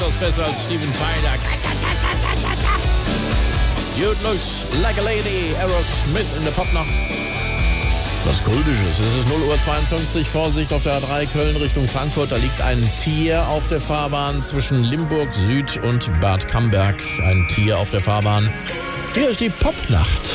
weitaus besser als Steven Tyler. You looks like a lady. Aerosmith in der Popnacht. Was Grünisches. Es ist 0:52 Uhr. Vorsicht auf der A3 Köln Richtung Frankfurt. Da liegt ein Tier auf der Fahrbahn zwischen Limburg Süd und Bad Camberg. Ein Tier auf der Fahrbahn. Hier ist die Popnacht.